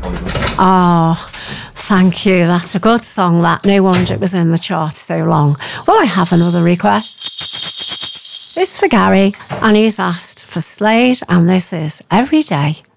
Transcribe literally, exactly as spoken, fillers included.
Oh, thank you. That's a good song, that. No wonder it was in the chart so long. Well, I have another request. It's for Gary, and he's asked for Slade, and this is Every Day.